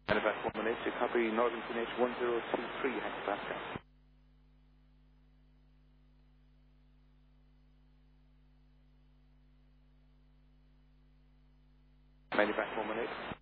Halifax 1 minute to copy Northern QNH 1023 hectopascal. Halifax 1 minute.